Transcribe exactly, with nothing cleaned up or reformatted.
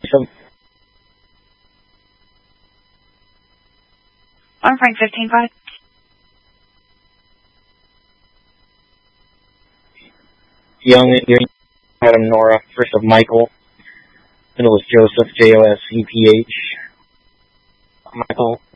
So, I'm Frank fifteen five. Young, Adam Nora, first of Michael. Middle is Joseph, J O S E P H. Michael.